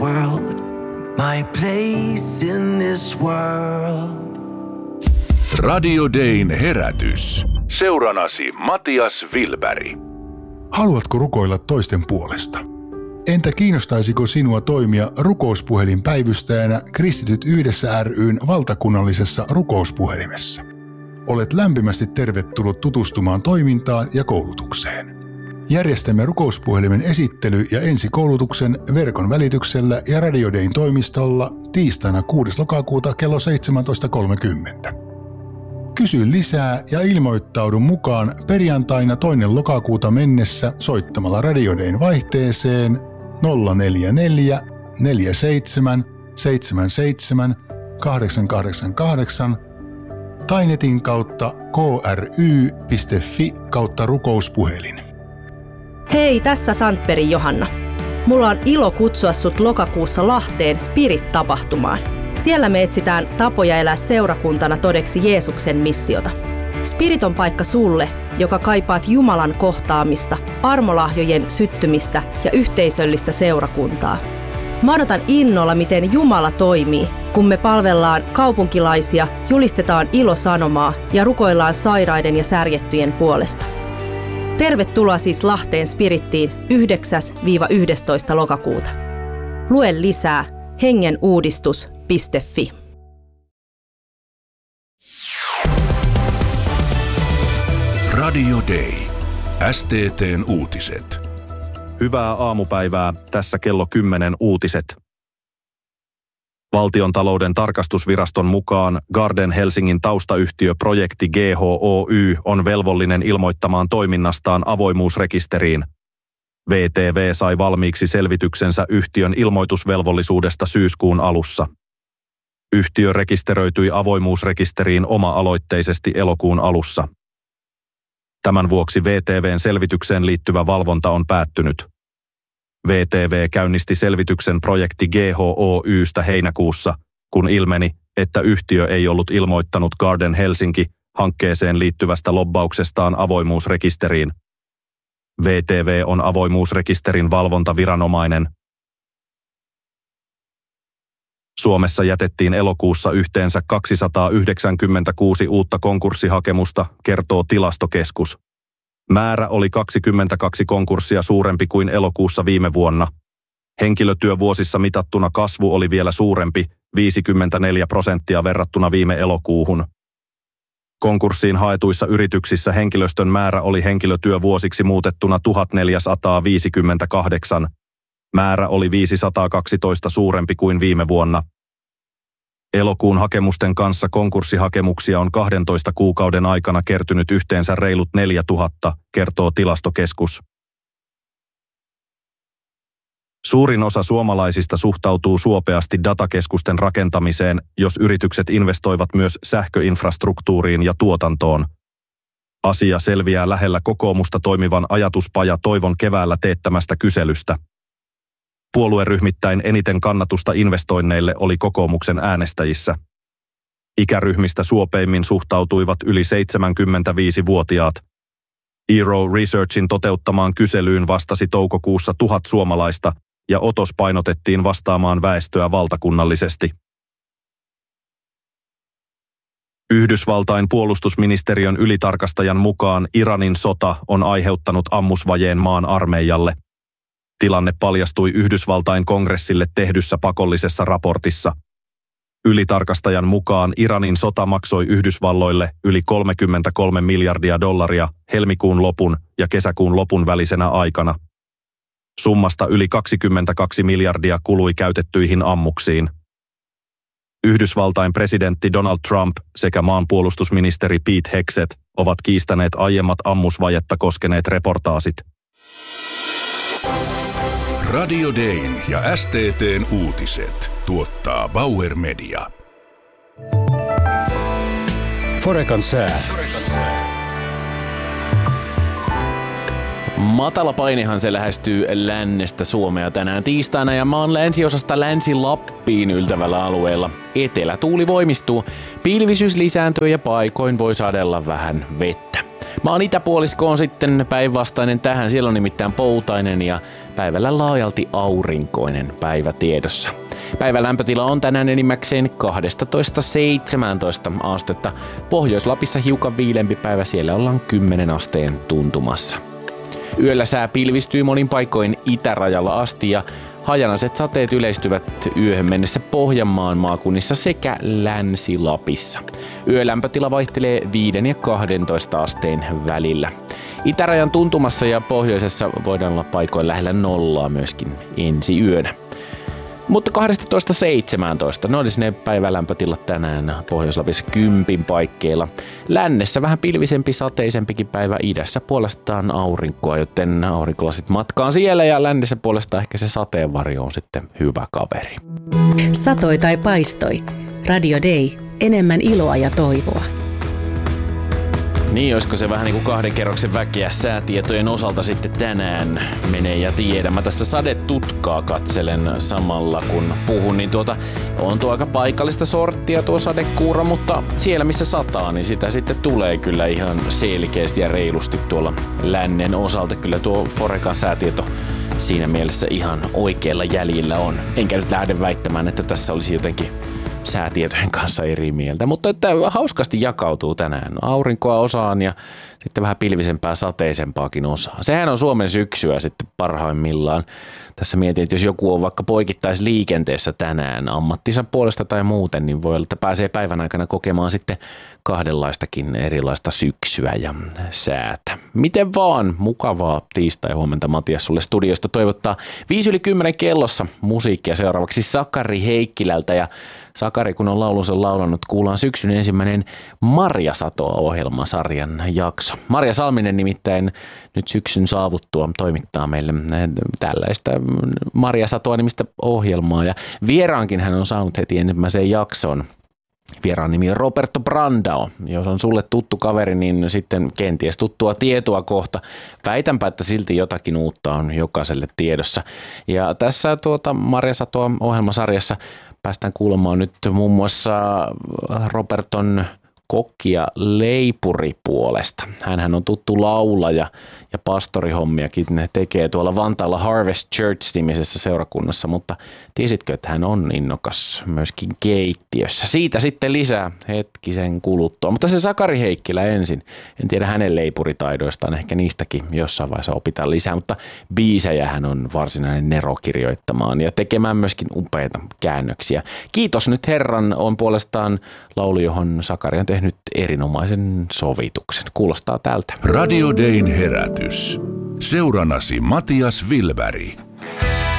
world, my place in this world. Radio Dayn herätys. Seuranasi Matias Wilberg. Haluatko rukoilla toisten puolesta? Entä kiinnostaisiko sinua toimia rukouspuhelinpäivystäjänä Kristityt yhdessä ry:n valtakunnallisessa rukouspuhelimessa? Olet lämpimästi tervetullut tutustumaan toimintaan ja koulutukseen. Järjestämme rukouspuhelimen esittely- ja ensikoulutuksen verkon välityksellä ja Radio Dayn toimistolla tiistaina 6. lokakuuta kello 17.30. Kysy lisää ja ilmoittaudu mukaan perjantaina 2. lokakuuta mennessä soittamalla Radio Dayn vaihteeseen 044 47 77 888 tai netin kautta kry.fi/rukouspuhelin. Hei, tässä Sandbergin Johanna. Mulla on ilo kutsua sut lokakuussa Lahteen Spirit-tapahtumaan. Siellä me etsitään tapoja elää seurakuntana todeksi Jeesuksen missiota. Spirit on paikka sulle, joka kaipaat Jumalan kohtaamista, armolahjojen syttymistä ja yhteisöllistä seurakuntaa. Mä odotan innolla, miten Jumala toimii, kun me palvellaan kaupunkilaisia, julistetaan ilosanomaa ja rukoillaan sairaiden ja särjettyjen puolesta. Tervetuloa siis Lahteen Spirittiin 9-11. lokakuuta. Lue lisää hengenuudistus.fi. Radio Day. STT:n uutiset. Hyvää aamupäivää, tässä kello 10 uutiset. Valtiontalouden tarkastusviraston mukaan Garden Helsingin taustayhtiö Projekti GHOY on velvollinen ilmoittamaan toiminnastaan avoimuusrekisteriin. VTV sai valmiiksi selvityksensä yhtiön ilmoitusvelvollisuudesta syyskuun alussa. Yhtiö rekisteröityi avoimuusrekisteriin oma-aloitteisesti elokuun alussa. Tämän vuoksi VTV:n selvitykseen liittyvä valvonta on päättynyt. VTV käynnisti selvityksen Projekti GHOY:stä heinäkuussa, kun ilmeni, että yhtiö ei ollut ilmoittanut Garden Helsinki-hankkeeseen liittyvästä lobbauksestaan avoimuusrekisteriin. VTV on avoimuusrekisterin valvontaviranomainen. Suomessa jätettiin elokuussa yhteensä 296 uutta konkurssihakemusta, kertoo Tilastokeskus. Määrä oli 22 konkurssia suurempi kuin elokuussa viime vuonna. Henkilötyövuosissa mitattuna kasvu oli vielä suurempi, 54% verrattuna viime elokuuhun. Konkurssiin haetuissa yrityksissä henkilöstön määrä oli henkilötyövuosiksi muutettuna 1458. Määrä oli 512 suurempi kuin viime vuonna. Elokuun hakemusten kanssa konkurssihakemuksia on 12 kuukauden aikana kertynyt yhteensä reilut 4000, kertoo Tilastokeskus. Suurin osa suomalaisista suhtautuu suopeasti datakeskusten rakentamiseen, jos yritykset investoivat myös sähköinfrastruktuuriin ja tuotantoon. Asia selviää lähellä kokoomusta toimivan ajatuspaja Toivon keväällä teettämästä kyselystä. Puolueryhmittäin eniten kannatusta investoinneille oli kokoomuksen äänestäjissä. Ikäryhmistä suopeimmin suhtautuivat yli 75-vuotiaat. Eero Researchin toteuttamaan kyselyyn vastasi toukokuussa 1000 suomalaista ja otos painotettiin vastaamaan väestöä valtakunnallisesti. Yhdysvaltain puolustusministeriön ylitarkastajan mukaan Iranin sota on aiheuttanut ammusvajeen maan armeijalle. Tilanne paljastui Yhdysvaltain kongressille tehdyssä pakollisessa raportissa. Ylitarkastajan mukaan Iranin sota maksoi Yhdysvalloille yli $33 miljardia helmikuun lopun ja kesäkuun lopun välisenä aikana. Summasta yli 22 miljardia kului käytettyihin ammuksiin. Yhdysvaltain presidentti Donald Trump sekä maanpuolustusministeri Pete Hegseth ovat kiistäneet aiemmat ammusvajetta koskeneet reportaasit. Radio Dayn ja STT:n uutiset tuottaa Bauer Media. Forecan sää. Matala painehan se lähestyy lännestä Suomea tänään tiistaina ja maan länsiosasta Länsi-Lappiin yltävällä alueella. Etelätuuli voimistuu, pilvisyys lisääntyy ja paikoin voi sadella vähän vettä. Maan itäpuolisko on sitten päinvastainen tähän, siellä on nimittäin poutainen ja Päivällä laajalti aurinkoinen päivä tiedossa. Päivän lämpötila on tänään enimmäkseen 12-17 astetta. Pohjois-Lapissa hiukan viilempi päivä, siellä ollaan 10 asteen tuntumassa. Yöllä sää pilvistyy monin paikoin itärajalla asti ja hajanaiset sateet yleistyvät yöhön mennessä Pohjanmaan maakunnissa sekä Länsi-Lapissa. Yölämpötila vaihtelee 5 ja 12 asteen välillä. Itärajan tuntumassa ja pohjoisessa voidaan olla paikoin lähellä nollaa myöskin ensi yönä. Mutta 12-17, ne olisi ne päivälämpötilat tänään Pohjois-Lapissa 10 paikkeilla. Lännessä vähän pilvisempi, sateisempikin päivä, idässä puolestaan aurinkoa, joten aurinkolasit matkaan siellä ja lännessä puolestaan ehkä se sateenvarjo on sitten hyvä kaveri. Satoi tai paistoi. Radio Day. Enemmän iloa ja toivoa. Niin, olisiko se vähän niin kuin 2 kerroksen väkeä säätietojen osalta sitten tänään menee ja tiedä. Mä tässä sadetutkaa katselen samalla kun puhun, niin on tuo aika paikallista sorttia tuo sadekuura, mutta siellä missä sataa, niin sitä sitten tulee kyllä ihan selkeästi ja reilusti tuolla lännen osalta. Kyllä tuo Forecan säätieto siinä mielessä ihan oikealla jäljellä on. Enkä nyt lähde väittämään, että tässä olisi jotenkin säätietojen kanssa eri mieltä, mutta että hauskasti jakautuu tänään. Aurinkoa osaan ja sitten vähän pilvisempää, sateisempaakin osaan. Sehän on Suomen syksyä sitten parhaimmillaan. Tässä mietin, että jos joku on vaikka poikittaisliikenteessä tänään ammattinsa puolesta tai muuten, niin voi olla, että pääsee päivän aikana kokemaan sitten kahdenlaistakin erilaista syksyä ja säätä. Miten vaan, mukavaa tiistai-huomenta Matias sulle studiosta toivottaa 5:10 kellossa musiikkia seuraavaksi Sakari Heikkilältä ja Sakari, kun on laulunsa laulanut, kuullaan syksyn ensimmäinen Marjasatoa-ohjelmasarjan jakso. Marja Salminen nimittäin nyt syksyn saavuttua toimittaa meille tällaista Marjasatoa-nimistä ohjelmaa. Ja vieraankin hän on saanut heti ensimmäiseen jaksoon. Vieraan nimi on Roberto Brandao. Jos on sulle tuttu kaveri, niin sitten kenties tuttua tietoa kohta. Väitänpä, että silti jotakin uutta on jokaiselle tiedossa. Ja tässä Marjasatoa-ohjelmasarjassa päästään kuulemaan nyt muun muassa Roberton kokkia leipuripuolesta. Hänhän on tuttu laulaja ja pastorihommiakin tekee tuolla Vantaalla Harvest Church-nimisessä seurakunnassa, mutta tiesitkö, että hän on innokas myöskin keittiössä? Siitä sitten lisää hetkisen kuluttua, mutta se Sakari Heikkilä ensin. En tiedä hänen leipuritaidoistaan, ehkä niistäkin jossain vaiheessa opitaan lisää, mutta biisejä hän on varsinainen nero kirjoittamaan ja tekemään myöskin upeita käännöksiä. Kiitos nyt Herran on puolestaan laulu, johon Sakari on tehnyt erinomaisen sovituksen. Kuulostaa tältä. Radio Dayn herätys. Seuranasi Matias Vilberg.